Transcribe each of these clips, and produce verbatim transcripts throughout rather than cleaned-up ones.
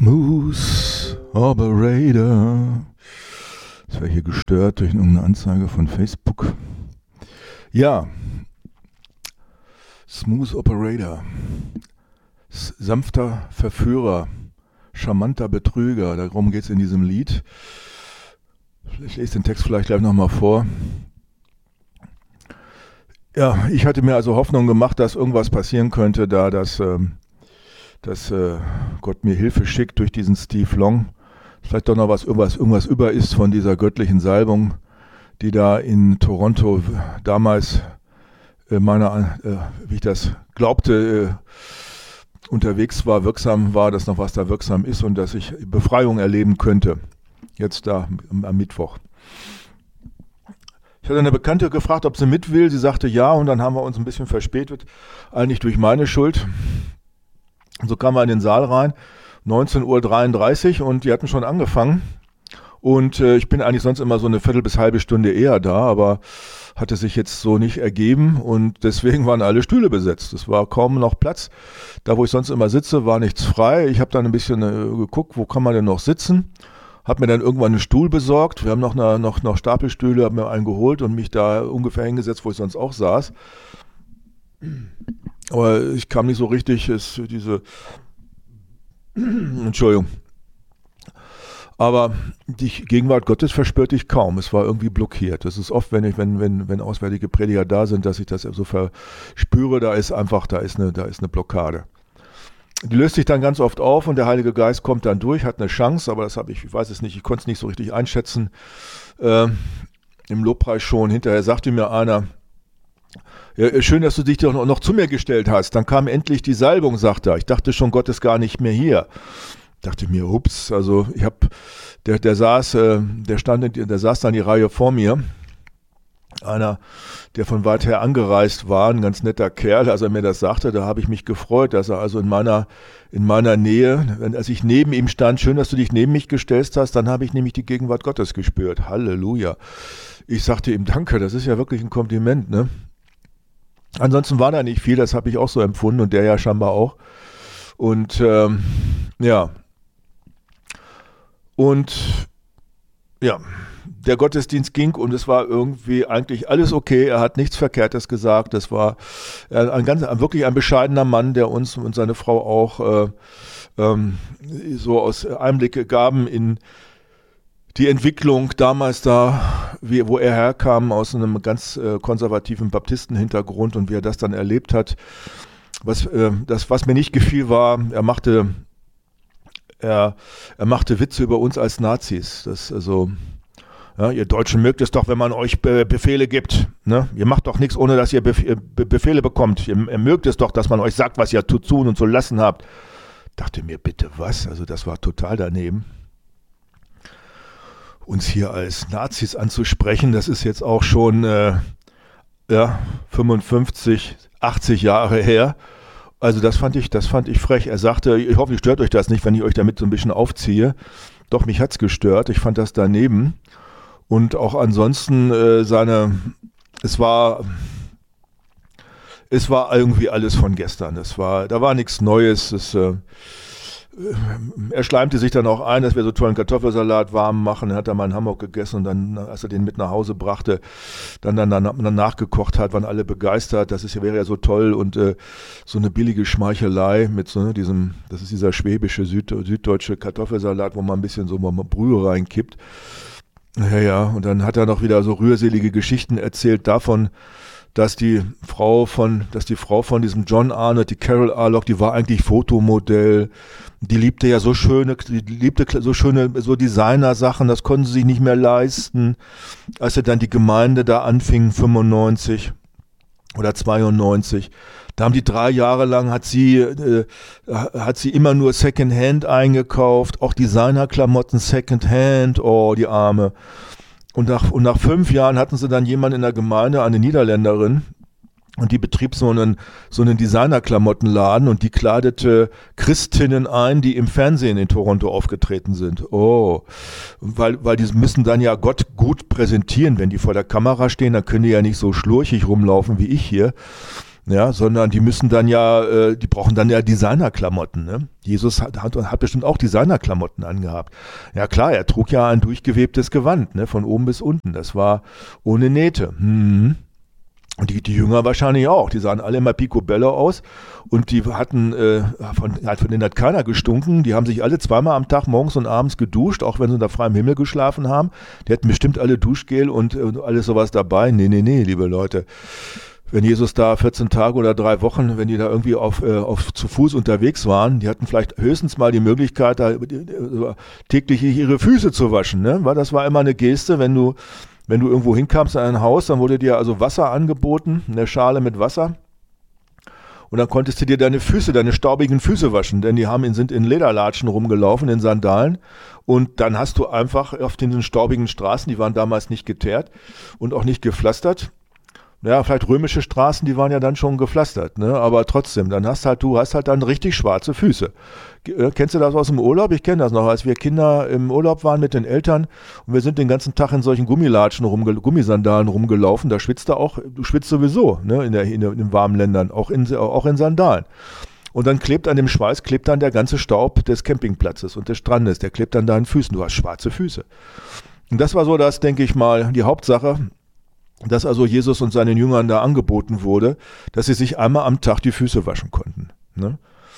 Smooth Operator. Das war hier gestört durch irgendeine Anzeige von Facebook. Ja, Smooth Operator. Sanfter Verführer, charmanter Betrüger. Darum geht es in diesem Lied. Ich lese den Text vielleicht gleich nochmal vor. Ja, ich hatte mir also Hoffnung gemacht, dass irgendwas passieren könnte, da das... Ähm, dass äh, Gott mir Hilfe schickt durch diesen Steve Long. Vielleicht doch noch was irgendwas, irgendwas über ist von dieser göttlichen Salbung, die da in Toronto damals äh, meiner, äh, wie ich das glaubte, äh, unterwegs war, wirksam war, dass noch was da wirksam ist und dass ich Befreiung erleben könnte. Jetzt da am, am Mittwoch. Ich hatte eine Bekannte gefragt, ob sie mit will. Sie sagte ja und dann haben wir uns ein bisschen verspätet. Eigentlich durch meine Schuld. Und so kamen wir in den Saal rein, neunzehn Uhr dreiunddreißig und die hatten schon angefangen. Und äh, ich bin eigentlich sonst immer so eine Viertel bis halbe Stunde eher da, aber hatte sich jetzt so nicht ergeben und deswegen waren alle Stühle besetzt. Es war kaum noch Platz. Da, wo ich sonst immer sitze, war nichts frei. Ich habe dann ein bisschen äh, geguckt, wo kann man denn noch sitzen. Habe mir dann irgendwann einen Stuhl besorgt. Wir haben noch, eine, noch, noch Stapelstühle, habe mir einen geholt und mich da ungefähr hingesetzt, wo ich sonst auch saß. Aber ich kam nicht so richtig, ist diese, Entschuldigung, aber die Gegenwart Gottes verspürte ich kaum, es war irgendwie blockiert. Das ist oft, wenn ich, wenn, wenn, wenn auswärtige Prediger da sind, dass ich das so verspüre, da ist einfach, da ist eine, da ist eine Blockade. Die löst sich dann ganz oft auf und der Heilige Geist kommt dann durch, hat eine Chance, aber das habe ich, ich weiß es nicht, ich konnte es nicht so richtig einschätzen. Äh, im Lobpreis schon, hinterher sagte mir einer, ja, schön, dass du dich doch noch, noch zu mir gestellt hast. Dann kam endlich die Salbung, sagt er. Ich dachte schon, Gott ist gar nicht mehr hier. Dachte mir, ups, also ich habe, der, der saß, äh, der stand, der saß dann die Reihe vor mir. Einer, der von weit her angereist war, ein ganz netter Kerl, als er mir das sagte, da habe ich mich gefreut, dass er also in meiner, in meiner Nähe, wenn, als ich neben ihm stand, schön, dass du dich neben mich gestellt hast, dann habe ich nämlich die Gegenwart Gottes gespürt. Halleluja. Ich sagte ihm, danke, das ist ja wirklich ein Kompliment, ne? Ansonsten war da nicht viel, das habe ich auch so empfunden und der ja scheinbar auch. Und ähm, ja. Und ja, der Gottesdienst ging und es war irgendwie eigentlich alles okay. Er hat nichts Verkehrtes gesagt. Das war ein ganz, wirklich ein bescheidener Mann, der uns und seine Frau auch äh, ähm, so aus Einblicke gaben in die Entwicklung damals da, wie, wo er herkam aus einem ganz äh, konservativen Baptistenhintergrund und wie er das dann erlebt hat. Was, äh, das, was mir nicht gefiel, war, er machte, er, er machte Witze über uns als Nazis. Das, also, ja, ihr Deutschen mögt es doch, wenn man euch Be- Befehle gibt. Ne? Ihr macht doch nichts, ohne dass ihr Bef- Be- Befehle bekommt. Ihr, ihr mögt es doch, dass man euch sagt, was ihr zu tun und zu lassen habt. Dachte mir, bitte was? Also das war total daneben. Uns hier als Nazis anzusprechen, das ist jetzt auch schon äh, ja, fünfundfünfzig, achtzig Jahre her. Also das fand ich, das fand ich frech. Er sagte, ich hoffe, stört euch das nicht, wenn ich euch damit so ein bisschen aufziehe. Doch, mich hat's gestört. Ich fand das daneben. Und auch ansonsten äh, seine, es war, es war irgendwie alles von gestern. Es war, da war nichts Neues. Es, äh, Er schleimte sich dann auch ein, dass wir so tollen Kartoffelsalat warm machen. Dann hat er mal in Hamburg gegessen und dann, als er den mit nach Hause brachte, dann, dann, dann, dann nachgekocht hat, waren alle begeistert. Das ist ja, wäre ja so toll und äh, so eine billige Schmeichelei mit so ne, diesem, das ist dieser schwäbische, Süd, süddeutsche Kartoffelsalat, wo man ein bisschen so mal Brühe reinkippt. Ja, ja, und dann hat er noch wieder so rührselige Geschichten erzählt davon, dass die Frau von, dass die Frau von diesem John Arnott, die Carol Arlock, die war eigentlich Fotomodell. Die liebte ja so schöne, die liebte so schöne, so Designer-Sachen, das konnten sie sich nicht mehr leisten. Als er dann die Gemeinde da anfing, fünfundneunzig oder zweiundneunzig, da haben die drei Jahre lang, hat sie, äh, hat sie immer nur Secondhand eingekauft, auch Designerklamotten Secondhand, oh, die Arme. Und nach, und nach fünf Jahren hatten sie dann jemanden in der Gemeinde, eine Niederländerin, und die betrieb so einen, so einen Designerklamottenladen und die kleidete Christinnen ein, die im Fernsehen in Toronto aufgetreten sind. Oh, weil, weil die müssen dann ja Gott gut präsentieren, wenn die vor der Kamera stehen, dann können die ja nicht so schlurchig rumlaufen wie ich hier. Ja, sondern die müssen dann ja, äh, die brauchen dann ja Designerklamotten. Ne? Jesus hat, hat, hat bestimmt auch Designerklamotten angehabt. Ja klar, er trug ja ein durchgewebtes Gewand, ne, von oben bis unten. Das war ohne Nähte. Hm. Und die, die Jünger wahrscheinlich auch. Die sahen alle immer picobello aus und die hatten, äh, von, von denen hat keiner gestunken. Die haben sich alle zweimal am Tag, morgens und abends geduscht, auch wenn sie unter freiem Himmel geschlafen haben. Die hatten bestimmt alle Duschgel und, und alles sowas dabei. Nee, nee, nee, liebe Leute. Wenn Jesus da vierzehn Tage oder drei Wochen, wenn die da irgendwie auf, äh, auf zu Fuß unterwegs waren, die hatten vielleicht höchstens mal die Möglichkeit, da äh, täglich ihre Füße zu waschen. Ne? Weil das war immer eine Geste, wenn du Wenn du irgendwo hinkamst in ein Haus, dann wurde dir also Wasser angeboten, eine Schale mit Wasser. Und dann konntest du dir deine Füße, deine staubigen Füße waschen, denn die haben, sind in Lederlatschen rumgelaufen, in Sandalen. Und dann hast du einfach auf den staubigen Straßen, die waren damals nicht geteert und auch nicht gepflastert. Ja, vielleicht römische Straßen, die waren ja dann schon gepflastert, ne? Aber trotzdem, dann hast halt, du hast halt dann richtig schwarze Füße. Äh, kennst du das aus dem Urlaub? Ich kenne das noch, als wir Kinder im Urlaub waren mit den Eltern und wir sind den ganzen Tag in solchen Gummilatschen, rumge Gummisandalen rumgelaufen, da schwitzt du auch, du schwitzt sowieso, ne, in, der, in, der, in den warmen Ländern, auch in, auch in Sandalen. Und dann klebt an dem Schweiß, klebt dann der ganze Staub des Campingplatzes und des Strandes, der klebt an deinen Füßen, du hast schwarze Füße. Und das war so das, denke ich mal, die Hauptsache, dass also Jesus und seinen Jüngern da angeboten wurde, dass sie sich einmal am Tag die Füße waschen konnten. Ne?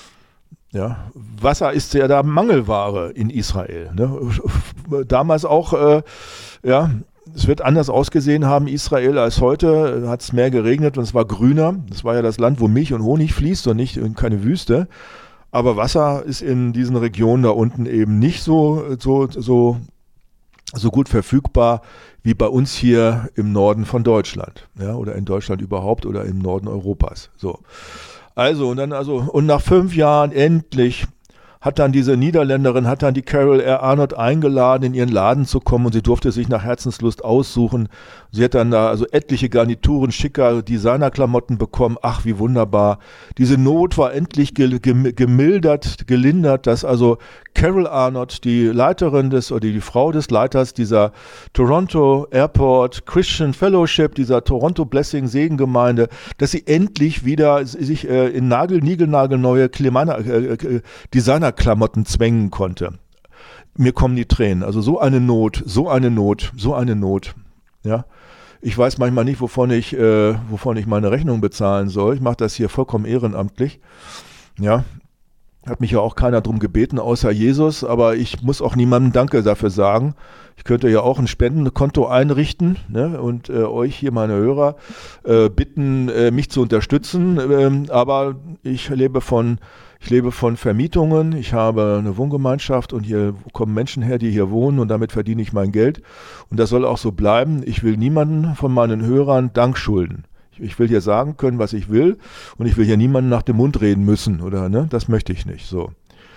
Ja, Wasser ist ja da Mangelware in Israel. Ne? Damals auch, äh, ja, es wird anders ausgesehen haben, Israel, als heute. Hat es mehr geregnet und es war grüner. Das war ja das Land, wo Milch und Honig fließt und nicht in keine Wüste. Aber Wasser ist in diesen Regionen da unten eben nicht so, so, so, so gut verfügbar wie bei uns hier im Norden von Deutschland, ja, oder in Deutschland überhaupt oder im Norden Europas. So. Also, und dann, also, und nach fünf Jahren endlich hat dann diese Niederländerin, hat dann die Carol R. Arnott eingeladen, in ihren Laden zu kommen und sie durfte sich nach Herzenslust aussuchen. Sie hat dann da also etliche Garnituren, schicker Designerklamotten bekommen. Ach, wie wunderbar. Diese Not war endlich ge ge gemildert, gelindert, dass also Carol Arnott, die Leiterin des, oder die Frau des Leiters dieser Toronto Airport Christian Fellowship, dieser Toronto Blessing Segengemeinde, dass sie endlich wieder sich äh, in Nagel, niegelnagelneue äh, Designerklamotten zwängen konnte. Mir kommen die Tränen. Also so eine Not, so eine Not, so eine Not. Ja. Ich weiß manchmal nicht, wovon ich, äh, wovon ich meine Rechnung bezahlen soll. Ich mache das hier vollkommen ehrenamtlich. Ja. Hat mich ja auch keiner drum gebeten, außer Jesus, aber ich muss auch niemandem Danke dafür sagen. Ich könnte ja auch ein Spendenkonto einrichten, ne, und äh, euch hier, meine Hörer, äh, bitten, äh, mich zu unterstützen. Ähm, aber ich lebe von, ich lebe von Vermietungen. Ich habe eine Wohngemeinschaft und hier kommen Menschen her, die hier wohnen und damit verdiene ich mein Geld. Und das soll auch so bleiben. Ich will niemanden von meinen Hörern Dank schulden. Ich will hier sagen können, was ich will und ich will hier niemanden nach dem Mund reden müssen, oder, ne? Das möchte ich nicht, so.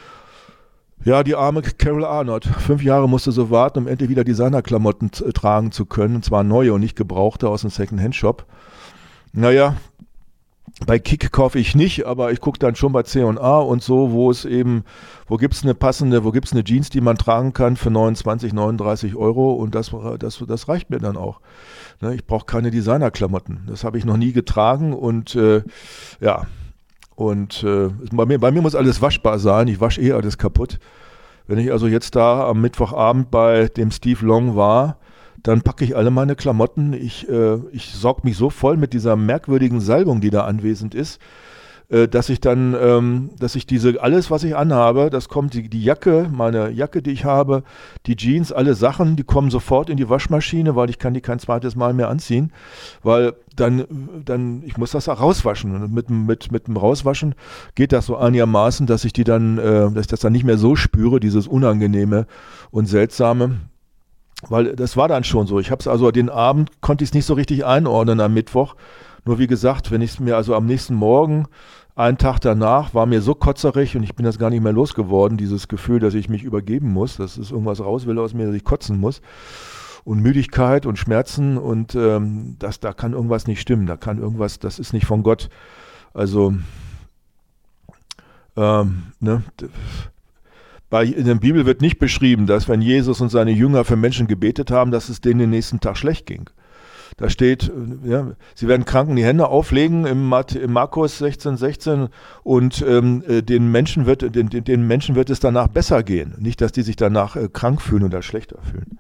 Ja, die arme Carol Arnott. Fünf Jahre musste so warten, um endlich wieder Designerklamotten tragen zu können, und zwar neue und nicht gebrauchte aus dem Second-Hand-Shop. Naja, bei Kick kaufe ich nicht, aber ich gucke dann schon bei C und A und so, wo es eben, wo gibt es eine passende, wo gibt es eine Jeans, die man tragen kann für neunundzwanzig, neununddreißig Euro, und das, das, das reicht mir dann auch. Ne, ich brauche keine Designerklamotten. Das habe ich noch nie getragen und äh, ja, und äh, bei, mir, bei mir muss alles waschbar sein. Ich wasche eh alles kaputt. Wenn ich also jetzt da am Mittwochabend bei dem Steve Long war, dann packe ich alle meine Klamotten. Ich, äh, ich saug mich so voll mit dieser merkwürdigen Salbung, die da anwesend ist, äh, dass ich dann, ähm, dass ich diese, alles, was ich anhabe, das kommt, die, die Jacke, meine Jacke, die ich habe, die Jeans, alle Sachen, die kommen sofort in die Waschmaschine, weil ich kann die kein zweites Mal mehr anziehen, weil dann, dann, ich muss das auch rauswaschen. Und mit, mit, mit dem Rauswaschen geht das so einigermaßen, dass ich die dann, äh, dass ich das dann nicht mehr so spüre, dieses Unangenehme und Seltsame. Weil das war dann schon so. Ich habe es also den Abend, konnte ich es nicht so richtig einordnen am Mittwoch. Nur wie gesagt, wenn ich es mir also am nächsten Morgen, einen Tag danach, war mir so kotzerig und ich bin das gar nicht mehr losgeworden, dieses Gefühl, dass ich mich übergeben muss, dass es irgendwas raus will aus mir, dass ich kotzen muss. Und Müdigkeit und Schmerzen und ähm, das, da kann irgendwas nicht stimmen. Da kann irgendwas, das ist nicht von Gott. Also, ähm, ne, Bei, in der Bibel wird nicht beschrieben, dass wenn Jesus und seine Jünger für Menschen gebetet haben, dass es denen den nächsten Tag schlecht ging. Da steht, ja, sie werden Kranken die Hände auflegen im, Mat- im Markus sechzehn sechzehn und ähm, den, Menschen wird, den, den Menschen wird es danach besser gehen. Nicht, dass die sich danach äh, krank fühlen oder schlechter fühlen.